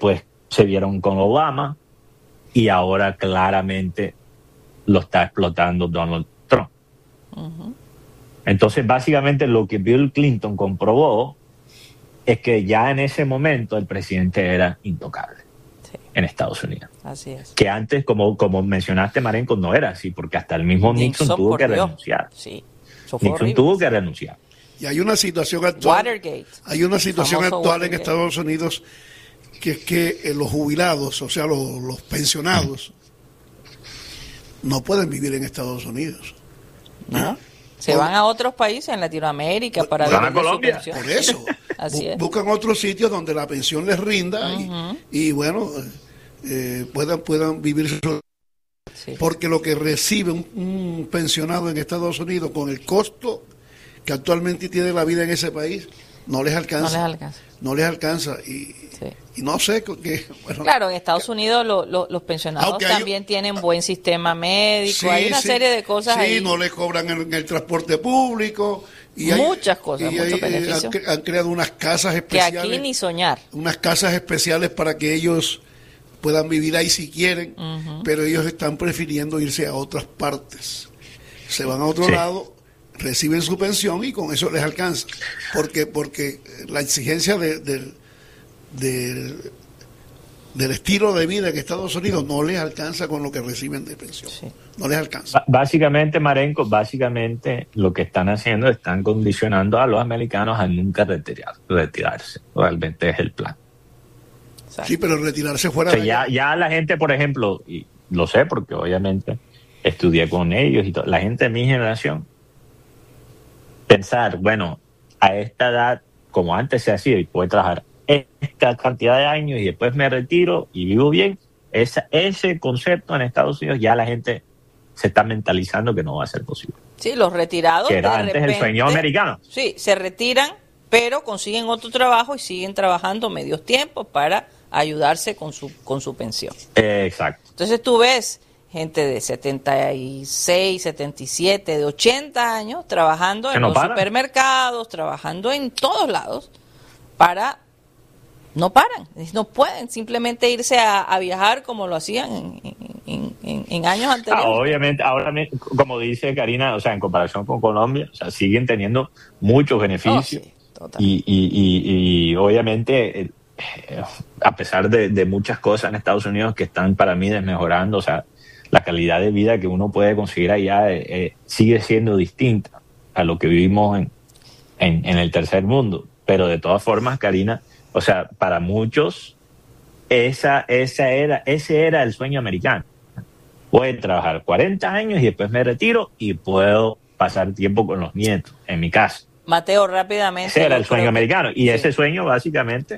después se vieron con Obama y ahora claramente lo está explotando Donald Trump. Ujú. Entonces, básicamente lo que Bill Clinton comprobó es que ya en ese momento el presidente era intocable Sí, en Estados Unidos. así es. Que antes, como mencionaste, Marenco, no era así, porque hasta el mismo Nixon tuvo por que Dios. renunciar. Sí, eso fue Nixon horrible. tuvo que renunciar. Y hay una situación actual. Watergate. Hay una situación Famoso actual en Watergate. Estados Unidos que es que los jubilados, o sea, los pensionados, no pueden vivir en Estados Unidos. ¿No? Se van a otros países en Latinoamérica para Van a vivir de su Colombia. pensión. Por eso, Así es. buscan otros sitios donde la pensión les rinda y bueno, puedan vivir su... Sí. Porque lo que recibe un pensionado en Estados Unidos con el costo que actualmente tiene la vida en ese país, no les No alcanza. les alcanza. No les alcanza. Sí. Y no sé qué. Bueno, Claro, en Estados Unidos los pensionados Aunque hay- también tienen buen sistema médico, sí, hay una sí. serie de cosas Sí, ahí. no les cobran en el transporte público. Y Muchas cosas, muchos beneficios. Han creado unas casas Que especiales. aquí ni soñar. Unas casas especiales para que ellos puedan vivir ahí si quieren, pero ellos están prefiriendo irse a otras partes. Se van a otro Sí. lado, reciben su pensión y con eso les alcanza. Porque la exigencia del estilo de vida en Estados Unidos no les alcanza con lo que reciben de pensión. Sí. No les alcanza. Básicamente, Marenco, lo que están haciendo, están condicionando a los americanos a nunca retirarse. Realmente es el plan. Exacto. Sí, pero retirarse fuera O sea, de allá. ya la gente, por ejemplo, y lo sé porque obviamente estudié con ellos y todo, la gente de mi generación, pensar, bueno, a esta edad, como antes se hacía, y puedo trabajar esta cantidad de años y después me retiro y vivo bien, ese concepto en Estados Unidos ya la gente se está mentalizando que no va a ser posible. Sí, los retirados Que era de antes repente, el sueño americano. Sí, se retiran, pero consiguen otro trabajo y siguen trabajando medios tiempos para ayudarse con su pensión. Exacto. Entonces tú ves gente de 76, 77, de 80 años trabajando Que en no los paran. supermercados, trabajando en todos lados para... No paran, no pueden simplemente irse a viajar como lo hacían en años anteriores. Obviamente, ahora, como dice Karina, o sea, en comparación con Colombia, o sea, siguen teniendo muchos beneficios. Oh, sí, total. Y obviamente, a pesar de muchas cosas en Estados Unidos que están para mí desmejorando, o sea, la calidad de vida que uno puede conseguir allá sigue siendo distinta a lo que vivimos en el tercer mundo. Pero de todas formas, Karina, o sea, para muchos ese era el sueño americano. Voy a trabajar 40 años y después me retiro y puedo pasar tiempo con los nietos, en mi caso. Mateo, rápidamente. Ese era el yo sueño creo que- americano. Y sí. ese sueño, básicamente,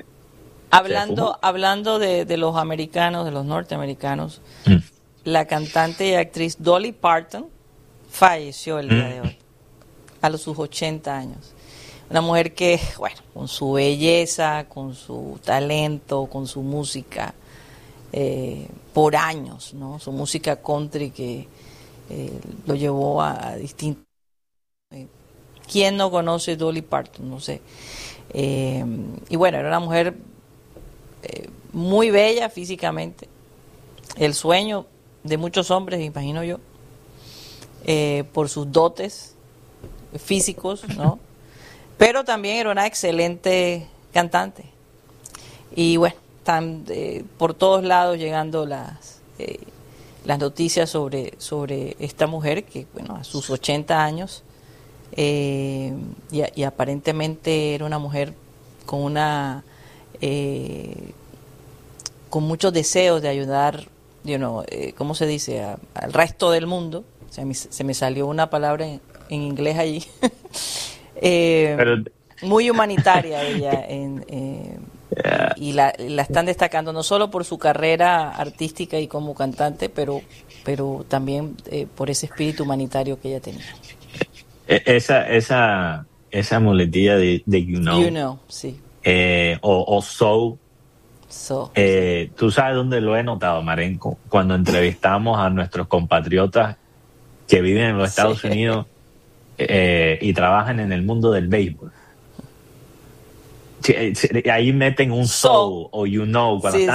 Hablando de los americanos, de los norteamericanos, mm, la cantante y actriz Dolly Parton falleció el día de hoy, a sus 80 años. Una mujer que, bueno, con su belleza, con su talento, con su música, por años, ¿no? Su música country que lo llevó a distintos... ¿Quién no conoce Dolly Parton? No sé. Y bueno, era una mujer muy bella físicamente. El sueño de muchos hombres, imagino yo, por sus dotes físicos, ¿no? Pero también era una excelente cantante. Y bueno, están por todos lados llegando las noticias sobre esta mujer que, bueno, a sus 80 años, y aparentemente era una mujer con con muchos deseos de ayudar, ¿cómo se dice? Al resto del mundo. O sea, se me salió una palabra en inglés allí. pero Muy humanitaria ella y la están destacando no solo por su carrera artística y como cantante, pero también por ese espíritu humanitario que ella tenía. esa muletilla de you know, Sí. o so, So, tú sabes dónde lo he notado, Marenco, cuando entrevistamos a nuestros compatriotas que viven en los Estados Sí. Unidos y trabajan en el mundo del béisbol. Sí, ahí meten un so o you know cuando Sí, están